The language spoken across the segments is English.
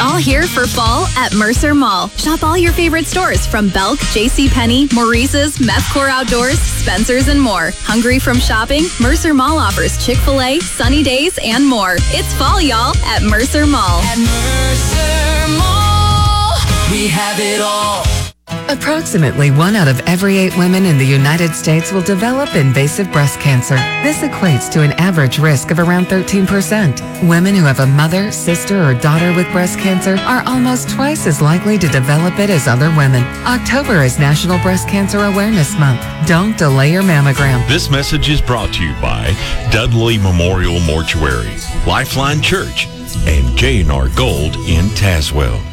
all here for fall at Mercer Mall. Shop all your favorite stores from Belk, JCPenney, Maurice's, Methcore Outdoors, Spencer's, and more. Hungry from shopping? Mercer Mall offers Chick-fil-A, Sunny Days, and more. It's fall, y'all, at Mercer Mall. At Mercer Mall, we have it all. Approximately 1 out of every 8 women in the United States will develop invasive breast cancer. This equates to an average risk of around 13%. Women who have a mother, sister, or daughter with breast cancer are almost twice as likely to develop it as other women. October is National Breast Cancer Awareness Month. Don't delay your mammogram. This message is brought to you by Dudley Memorial Mortuary, Lifeline Church, and J&R Gold in Tazewell.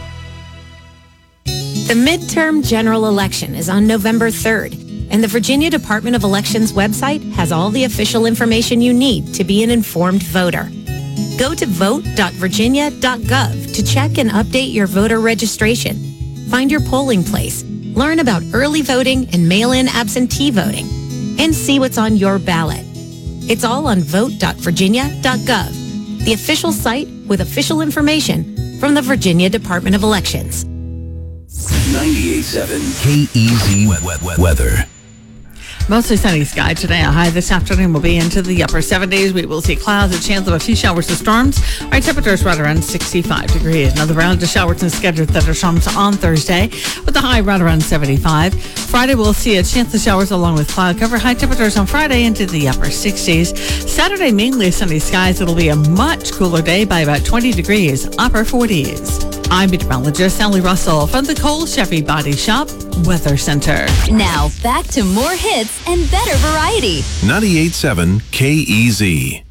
The midterm general election is on November 3rd, and the Virginia Department of Elections website has all the official information you need to be an informed voter. Go to vote.virginia.gov to check and update your voter registration. Find your polling place, learn about early voting and mail-in absentee voting, and see what's on your ballot. It's all on vote.virginia.gov, the official site with official information from the Virginia Department of Elections. 98.7 KEZ weather. Mostly sunny sky today. A high this afternoon will be into the upper 70s. We will see clouds, a chance of a few showers or storms. Our temperatures right around 65 degrees. Another round of showers and scattered thunderstorms on Thursday with a high right around 75. Friday we'll see a chance of showers along with cloud cover. High temperatures on Friday into the upper 60s. Saturday mainly sunny skies. It'll be a much cooler day by about 20 degrees, upper 40s. I'm meteorologist Sally Russell from the Cole Chevy Body Shop Weather Center. Now, back to more hits and better variety. 98.7 KEZ.